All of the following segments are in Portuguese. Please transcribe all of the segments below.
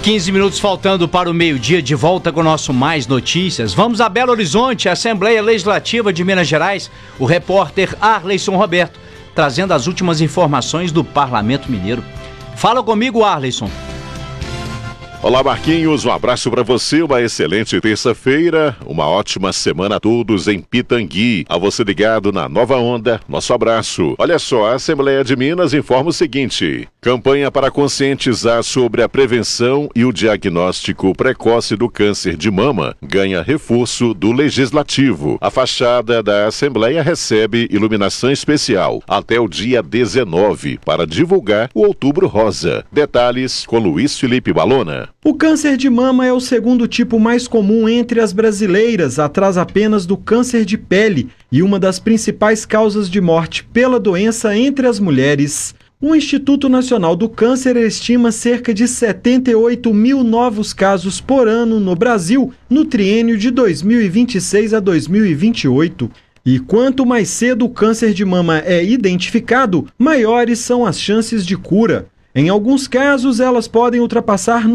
15 minutos faltando para o meio-dia, de volta com o nosso Mais Notícias. Vamos a Belo Horizonte, Assembleia Legislativa de Minas Gerais. O repórter Arleison Roberto, trazendo as últimas informações do Parlamento Mineiro. Fala comigo, Arleison. Olá, Marquinhos, um abraço para você, uma excelente terça-feira, uma ótima semana a todos em Pitangui. A você ligado na Nova Onda, nosso abraço. Olha só, a Assembleia de Minas informa o seguinte: campanha para conscientizar sobre a prevenção e o diagnóstico precoce do câncer de mama ganha reforço do Legislativo. A fachada da Assembleia recebe iluminação especial até o dia 19 para divulgar o Outubro Rosa. Detalhes com Luiz Felipe Balona. O câncer de mama é o segundo tipo mais comum entre as brasileiras, atrás apenas do câncer de pele, e uma das principais causas de morte pela doença entre as mulheres. O Instituto Nacional do Câncer estima cerca de 78 mil novos casos por ano no Brasil no triênio de 2026 a 2028. E quanto mais cedo o câncer de mama é identificado, maiores são as chances de cura. Em alguns casos, elas podem ultrapassar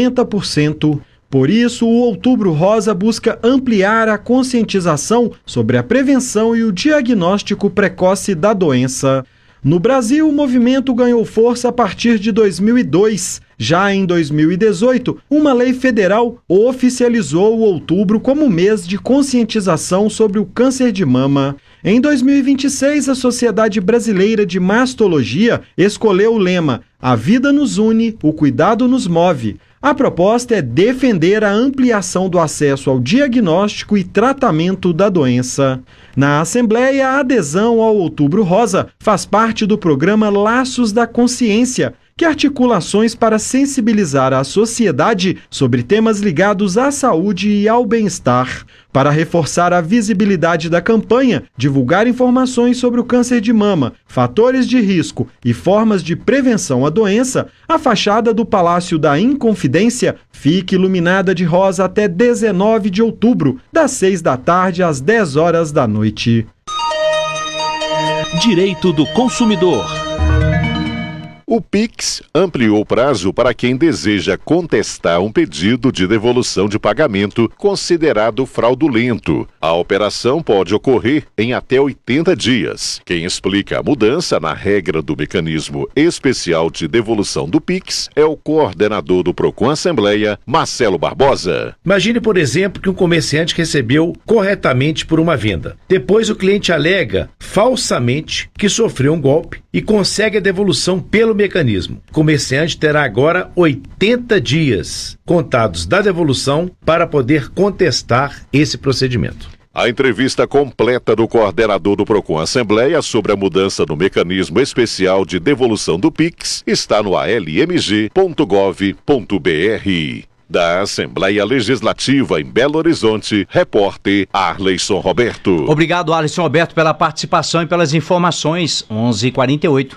90%. Por isso, o Outubro Rosa busca ampliar a conscientização sobre a prevenção e o diagnóstico precoce da doença. No Brasil, o movimento ganhou força a partir de 2002. Já em 2018, uma lei federal oficializou o outubro como mês de conscientização sobre o câncer de mama. Em 2026, a Sociedade Brasileira de Mastologia escolheu o lema "A vida nos une, o cuidado nos move". A proposta é defender a ampliação do acesso ao diagnóstico e tratamento da doença. Na Assembleia, a adesão ao Outubro Rosa faz parte do programa Laços da Consciência, que articula ações para sensibilizar a sociedade sobre temas ligados à saúde e ao bem-estar. Para reforçar a visibilidade da campanha, divulgar informações sobre o câncer de mama, fatores de risco e formas de prevenção à doença, a fachada do Palácio da Inconfidência fica iluminada de rosa até 19 de outubro, das 6 da tarde às 10 horas da noite. Direito do consumidor. O Pix ampliou o prazo para quem deseja contestar um pedido de devolução de pagamento considerado fraudulento. A operação pode ocorrer em até 80 dias. Quem explica a mudança na regra do mecanismo especial de devolução do Pix é o coordenador do Procon Assembleia, Marcelo Barbosa. Imagine, por exemplo, que um comerciante recebeu corretamente por uma venda. Depois o cliente alega falsamente que sofreu um golpe e consegue a devolução pelo mecanismo. O comerciante terá agora 80 dias contados da devolução para poder contestar esse procedimento. A entrevista completa do coordenador do Procon Assembleia sobre a mudança no mecanismo especial de devolução do Pix está no almg.gov.br. Da Assembleia Legislativa em Belo Horizonte, repórter Arleison Roberto. Obrigado, Arleison Roberto, pela participação e pelas informações. 11h48.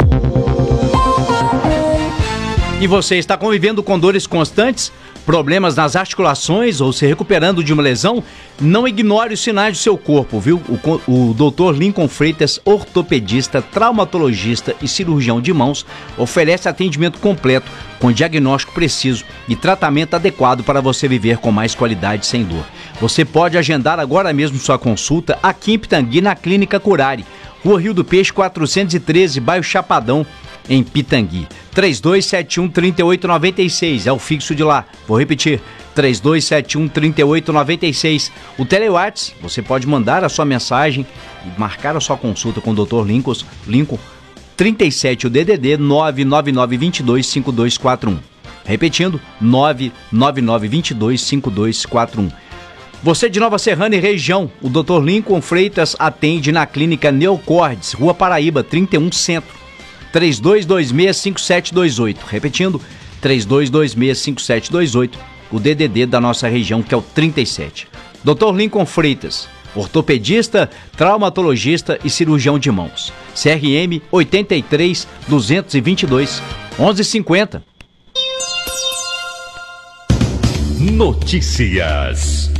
E você está convivendo com dores constantes, problemas nas articulações ou se recuperando de uma lesão? Não ignore os sinais do seu corpo, viu? O Dr. Lincoln Freitas, ortopedista, traumatologista e cirurgião de mãos, oferece atendimento completo com diagnóstico preciso e tratamento adequado para você viver com mais qualidade sem dor. Você pode agendar agora mesmo sua consulta aqui em Pitangui, na Clínica Curare, Rua Rio do Peixe 413, bairro Chapadão, em Pitangui. 3271-3896 é o fixo de lá. Vou repetir, 3271-3896. O Telewhats, você pode mandar a sua mensagem e marcar a sua consulta com o Dr. Lincoln 37, o DDD 999225241. Repetindo, 999225241. Você de Nova Serrana e região, o Dr. Lincoln Freitas atende na Clínica Neocordes, Rua Paraíba, 31 Centro. 3226-5728. Repetindo, 3226-5728. O DDD da nossa região, que é o 37. Dr. Lincoln Freitas, ortopedista, traumatologista e cirurgião de mãos. CRM 83-222, 1150. Notícias.